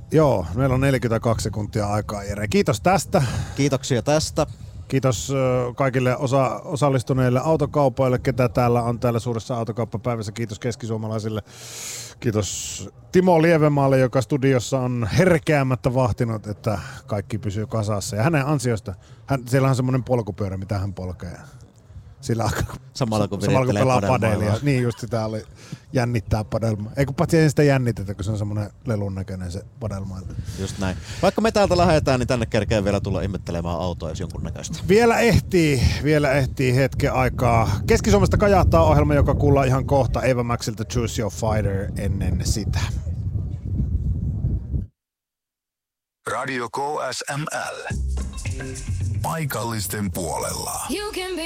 Joo, meillä on 42 sekuntia aikaa, Jere. Kiitos tästä. Kiitoksia tästä. Kiitos kaikille osallistuneille autokaupoille, ketä täällä on täällä suuressa autokauppapäivässä. Kiitos keskisuomalaisille. Kiitos Timo Lievemaalle, joka studiossa on herkeämättä vahtinut, että kaikki pysyy kasassa. Ja hänen ansiosta, siellä on semmoinen polkupyörä, mitä hän polkee. Samalla kun pelaa padelia. Niin just sitä oli jännittää padelmaa. Eikö paitsi ei sitä jännitetä, kun se on semmoinen lelun näköinen se padelma. Just näin. Vaikka me täältä lähdetään, niin tänne kerkee vielä tulla ihmettelemään autoa, jos jonkunnäköistä. Vielä ehtii hetken aikaa. Keski-Suomesta kajahtaa ohjelma, joka kuullaan ihan kohta Eva Maxilta Choose Your Fighter ennen sitä. Radio KSML. Paikallisten puolella. You can be